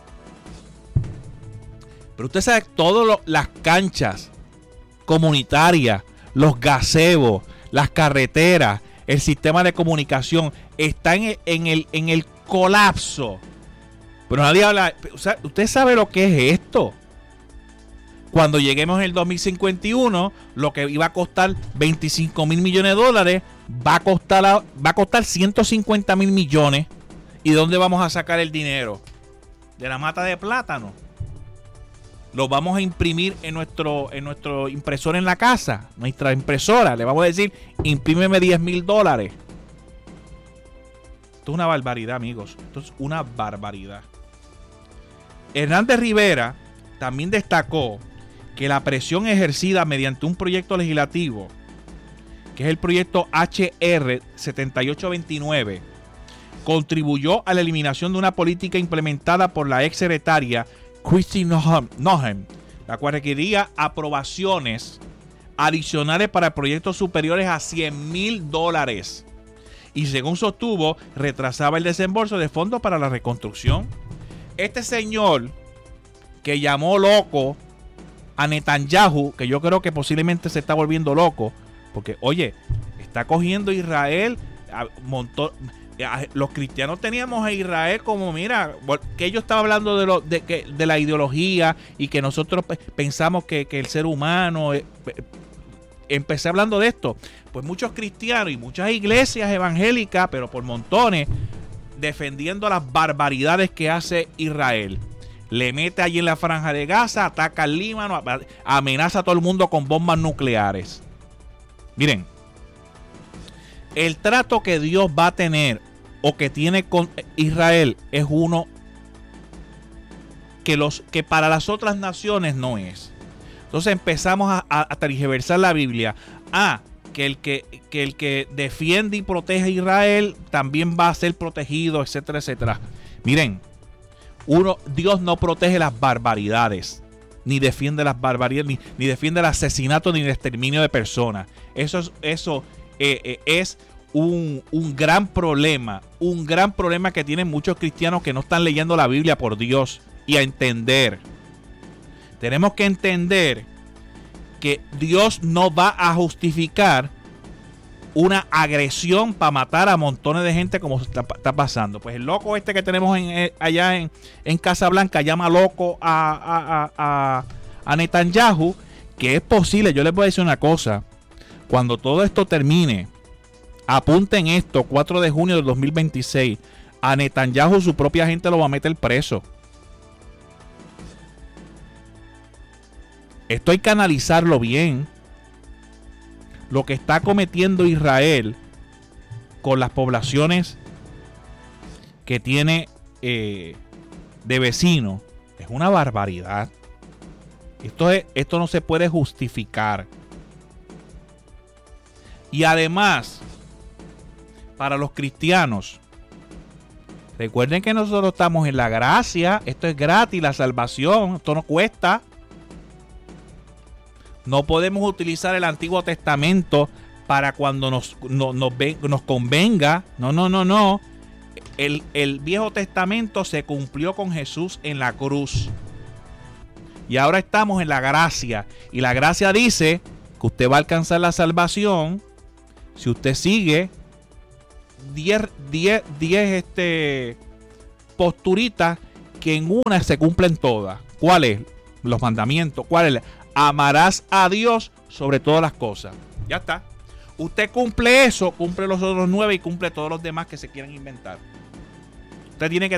Pero usted sabe, todas las canchas comunitarias, los gazebos, las carreteras, el sistema de comunicación están en el colapso. Pero nadie habla. O sea, usted sabe lo que es esto. Cuando lleguemos en el 2051, lo que iba a costar 25 mil millones de dólares va a costar 150 mil millones. ¿Y de dónde vamos a sacar el dinero? De la mata de plátano. Lo vamos a imprimir en nuestro impresor en la casa, nuestra impresora. Le vamos a decir, imprímeme 10 mil dólares. Esto es una barbaridad, amigos. Esto es una barbaridad. Hernández Rivera también destacó que la presión ejercida mediante un proyecto legislativo, que es el proyecto HR 7829, contribuyó a la eliminación de una política implementada por la ex secretaria Kristi Noem, la cual requería aprobaciones adicionales para proyectos superiores a 100 mil dólares. Y según sostuvo, retrasaba el desembolso de fondos para la reconstrucción. Este señor que llamó loco a Netanyahu, que yo creo que posiblemente se está volviendo loco, porque oye, está cogiendo Israel, los cristianos teníamos a Israel como, mira, que ellos estaban hablando de la ideología y que nosotros pensamos que el ser humano, empecé hablando de esto, pues muchos cristianos y muchas iglesias evangélicas, pero por montones, defendiendo las barbaridades que hace Israel. Le mete allí en la franja de Gaza, ataca al Líbano, amenaza a todo el mundo con bombas nucleares. Miren, el trato que Dios va a tener o que tiene con Israel es uno que para las otras naciones no es. Entonces empezamos a tergiversar la Biblia. Que el que defiende y protege a Israel también va a ser protegido, etcétera, etcétera. Miren, Dios no protege las barbaridades, ni defiende las barbaridades, ni defiende el asesinato ni el exterminio de personas. Eso es un gran problema que tienen muchos cristianos que no están leyendo la Biblia, por Dios, y a entender. Tenemos que entender que Dios no va a justificar una agresión para matar a montones de gente como está pasando. Pues el loco este que tenemos allá en Casablanca llama loco a Netanyahu, que es posible. Yo les voy a decir una cosa. Cuando todo esto termine, apunten esto, 4 de junio del 2026, a Netanyahu su propia gente lo va a meter preso. Esto hay que analizarlo bien. Lo que está cometiendo Israel con las poblaciones que tiene de vecinos es una barbaridad. Esto no se puede justificar. Y además, para los cristianos, recuerden que nosotros estamos en la gracia. Esto es gratis, la salvación. Esto no cuesta. No podemos utilizar el Antiguo Testamento para cuando nos convenga. No. El Viejo Testamento se cumplió con Jesús en la cruz. Y ahora estamos en la gracia. Y la gracia dice que usted va a alcanzar la salvación si usted sigue 10 posturitas que en una se cumplen todas. ¿Cuáles? Los mandamientos. ¿Cuál es? Amarás a Dios sobre todas las cosas. Ya está. Usted cumple eso, cumple los otros 9 y cumple todos los demás que se quieran inventar. Usted tiene que